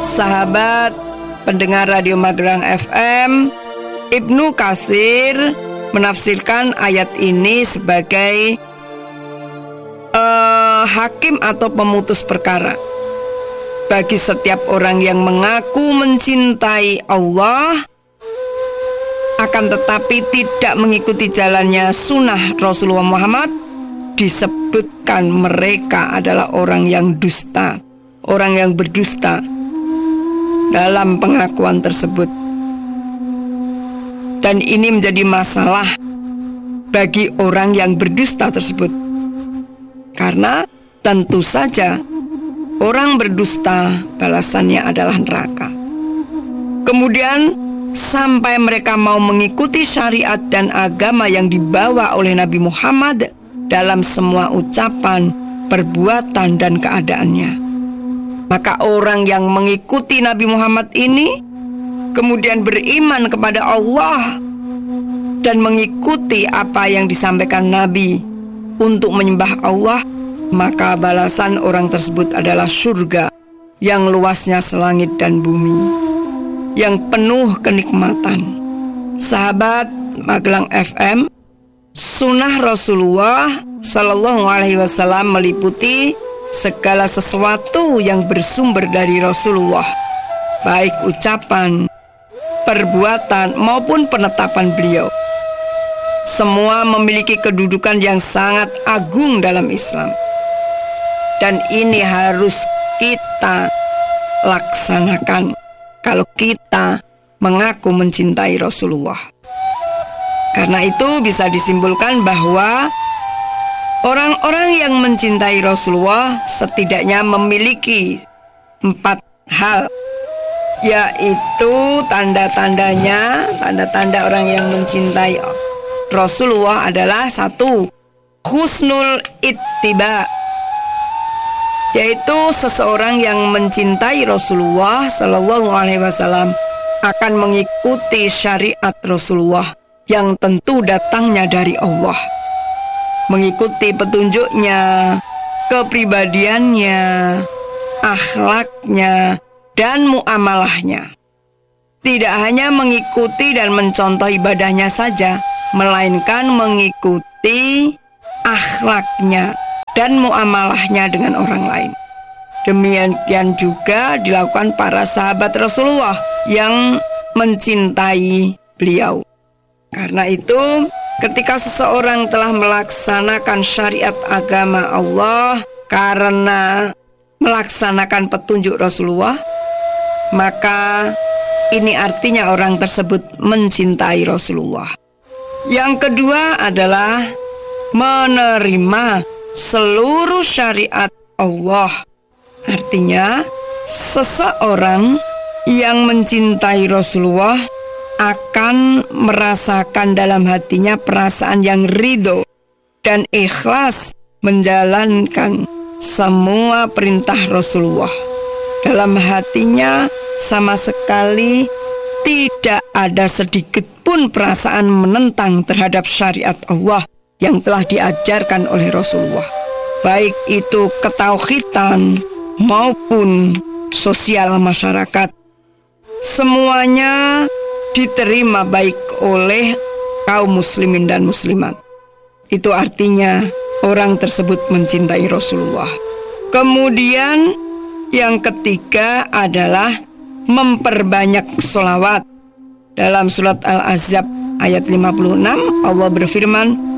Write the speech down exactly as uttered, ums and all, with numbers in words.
sahabat pendengar Radio Magelang F M, Ibnu Katsir menafsirkan ayat ini sebagai uh, hakim atau pemutus perkara bagi setiap orang yang mengaku mencintai Allah, akan tetapi tidak mengikuti jalannya sunnah Rasulullah Muhammad. Disebutkan mereka adalah orang yang dusta, orang yang berdusta dalam pengakuan tersebut. Dan ini menjadi masalah bagi orang yang berdusta tersebut, karena tentu saja orang berdusta balasannya adalah neraka. Kemudian sampai mereka mau mengikuti syariat dan agama yang dibawa oleh Nabi Muhammad dalam semua ucapan, perbuatan, dan keadaannya. Maka orang yang mengikuti Nabi Muhammad ini kemudian beriman kepada Allah dan mengikuti apa yang disampaikan Nabi untuk menyembah Allah, maka balasan orang tersebut adalah surga yang luasnya selangit dan bumi, yang penuh kenikmatan. Sahabat Magelang F M, sunnah Rasulullah Sallallahu Alaihi Wasallam meliputi segala sesuatu yang bersumber dari Rasulullah, baik ucapan, perbuatan maupun penetapan beliau. Semua memiliki kedudukan yang sangat agung dalam Islam, dan ini harus kita laksanakan kalau kita mengaku mencintai Rasulullah. Karena itu bisa disimpulkan bahwa orang-orang yang mencintai Rasulullah setidaknya memiliki empat hal, yaitu tanda-tandanya. Tanda-tanda orang yang mencintai Rasulullah adalah satu, husnul ittiba, yaitu seseorang yang mencintai Rasulullah Sallallahu Alaihi Wasallam akan mengikuti syariat Rasulullah yang tentu datangnya dari Allah, mengikuti petunjuknya, kepribadiannya, akhlaknya, dan muamalahnya. Tidak hanya mengikuti dan mencontoh ibadahnya saja, melainkan mengikuti akhlaknya dan muamalahnya dengan orang lain. Demikian juga dilakukan para sahabat Rasulullah yang mencintai beliau. Karena itu, ketika seseorang telah melaksanakan syariat agama Allah karena melaksanakan petunjuk Rasulullah, maka ini artinya orang tersebut mencintai Rasulullah. Yang kedua adalah menerima seluruh syariat Allah. Artinya, seseorang yang mencintai Rasulullah akan merasakan dalam hatinya perasaan yang ridho dan ikhlas menjalankan semua perintah Rasulullah. Dalam hatinya sama sekali tidak ada sedikit pun perasaan menentang terhadap syariat Allah yang telah diajarkan oleh Rasulullah, baik itu ketauhidan maupun sosial masyarakat. Semuanya diterima baik oleh kaum muslimin dan muslimat. Itu artinya orang tersebut mencintai Rasulullah. Kemudian yang ketiga adalah memperbanyak sholawat. Dalam surat Al-Ahzab ayat lima puluh enam Allah berfirman,